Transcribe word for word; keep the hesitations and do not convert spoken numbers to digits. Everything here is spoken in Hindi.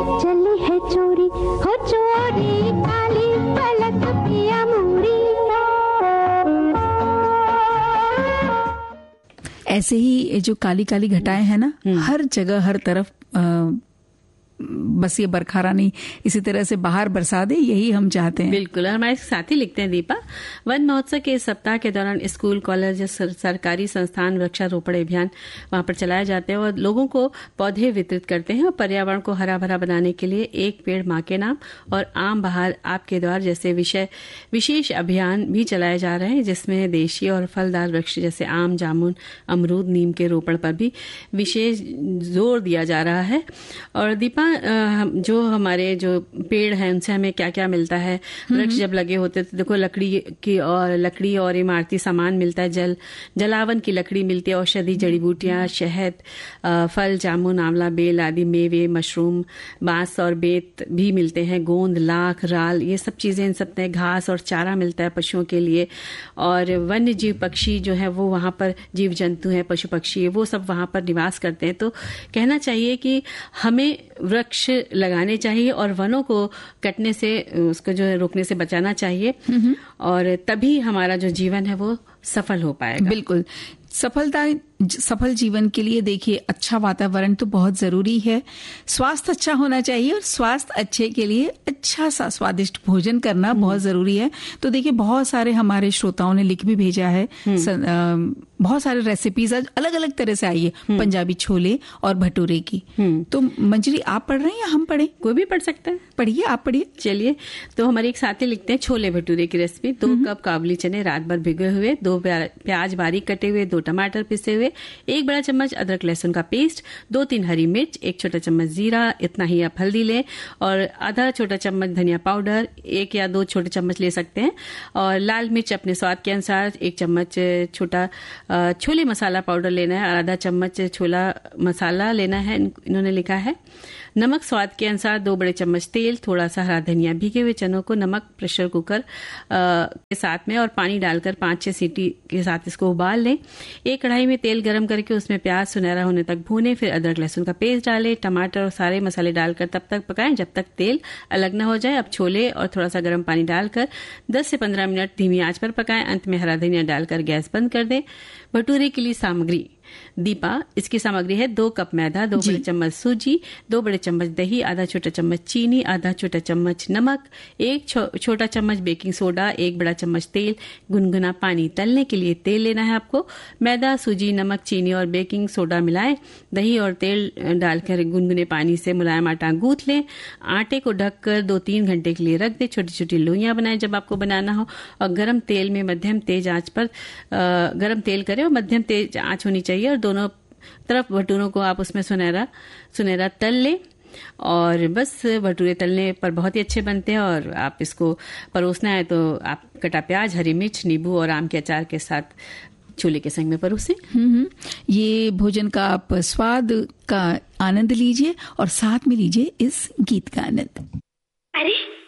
चली है चोरी हो चोरी काली पलक पिया मोरी। ऐसे ही जो काली काली घटाएं हैं ना, हर जगह हर तरफ आ, बस ये बरखा रानी इसी तरह से बाहर बरसा दे, यही हम चाहते हैं। बिल्कुल। और हमारे साथी लिखते हैं दीपा, वन महोत्सव के इस सप्ताह के दौरान स्कूल, कॉलेज, सर, सरकारी संस्थान वृक्षारोपण अभियान वहां पर चलाए जाते हैं और लोगों को पौधे वितरित करते हैं और पर्यावरण को हरा भरा बनाने के लिए एक पेड़ माँ के नाम और आम बहार आपके द्वार जैसे विषय विशेष अभियान भी चलाए जा रहे हैं, जिसमें देशी और फलदार वृक्ष जैसे आम, जामुन, अमरूद, नीम के रोपण पर भी विशेष जोर दिया जा रहा है। और दीपा, जो हमारे जो पेड़ हैं उनसे हमें क्या क्या मिलता है? वृक्ष जब लगे होते तो देखो लकड़ी की और लकड़ी और इमारती सामान मिलता है, जल जलावन की लकड़ी मिलती है, औषधि, जड़ी बूटियां, शहद, फल, जामुन, आंवला, बेल आदि मेवे, मशरूम, बांस और बेत भी मिलते हैं, गोंद, लाख, राल, ये सब चीजें इन सब में घास और चारा मिलता है पशुओं के लिए। और वन्य जीव पक्षी जो है वो वहां पर जीव जंतु है, पशु पक्षी है, वो सब वहां पर निवास करते हैं। तो कहना चाहिए कि हमें वृक्ष लगाने चाहिए और वनों को कटने से, उसको जो है रोकने से बचाना चाहिए, और तभी हमारा जो जीवन है वो सफल हो पाएगा। बिल्कुल। सफलता सफल जीवन के लिए देखिए अच्छा वातावरण तो बहुत जरूरी है, स्वास्थ्य अच्छा होना चाहिए और स्वास्थ्य अच्छे के लिए अच्छा सा स्वादिष्ट भोजन करना बहुत जरूरी है। तो देखिए बहुत सारे हमारे श्रोताओं ने लिख भी भेजा है, बहुत सारे रेसिपीज आज अलग अलग तरह से आई है, पंजाबी छोले और भटूरे की। तो मंजरी आप पढ़ रहे हैं या हम पढ़े? कोई भी पढ़ सकता है। पढ़िए, आप पढ़िए। चलिए, तो हमारे एक साथी लिखते हैं छोले भटूरे की रेसिपी। दो कप काबुली चने रात भर भिगे हुए, दो प्याज बारीक कटे हुए, दो टमाटर पिसे हुए, एक बड़ा चम्मच अदरक लहसुन का पेस्ट, दो तीन हरी मिर्च, एक छोटा चम्मच जीरा, इतना ही आप हल्दी लें, और आधा छोटा चम्मच धनिया पाउडर, एक या दो छोटे चम्मच ले सकते हैं, और लाल मिर्च अपने स्वाद के अनुसार, एक चम्मच छोटा छोले मसाला पाउडर लेना है और आधा चम्मच छोला मसाला लेना है, इन्होंने लिखा है। नमक स्वाद के अनुसार, दो बड़े चम्मच तेल, थोड़ा सा हरा धनिया, भीगे हुए चनों को नमक प्रेशर कुकर आ, के साथ में और पानी डालकर पांच छह सीटी के साथ इसको उबाल लें। एक कढ़ाई में तेल गरम करके उसमें प्याज सुनहरा होने तक भूनें, फिर अदरक लहसुन का पेस्ट डालें, टमाटर और सारे मसाले डालकर तब तक पकाएं जब तक तेल अलग न हो जाए। अब छोले और थोड़ा सा गर्म पानी डालकर दस से पंद्रह मिनट धीमी आंच पर पकाएं। अंत में हरा धनिया डालकर गैस बंद कर दें। भटूरे के लिए सामग्री दीपा, इसकी सामग्री है दो कप मैदा, दो बड़े चम्मच सूजी, दो बड़े चम्मच दही, आधा छोटा चम्मच चीनी, आधा छोटा चम्मच नमक, एक छो, छोटा चम्मच बेकिंग सोडा, एक बड़ा चम्मच तेल, गुनगुना पानी। तलने के लिए तेल लेना है आपको। मैदा, सूजी, नमक, चीनी और बेकिंग सोडा मिलाएं, दही और तेल डालकर गुनगुने पानी से मुलायम आटा गूंथ लें। आटे को ढककर दो तीन घंटे के लिए रख दें। छोटी छोटी लोइयां बनाएं जब आपको बनाना हो, और गर्म तेल में मध्यम तेज आंच पर गर्म तेल करें और मध्यम तेज आंच होनी चाहिए, और दोनों तरफ भटूरों को आप उसमें सुनहरा सुनहरा तल लें। और बस भटूरे तलने पर बहुत ही अच्छे बनते हैं। और आप इसको परोसना है तो आप कटा प्याज, हरी मिर्च, नींबू और आम के अचार के साथ छोले के संग में परोसें। ये भोजन का आप स्वाद का आनंद लीजिए और साथ में लीजिए इस गीत का आनंद। अरे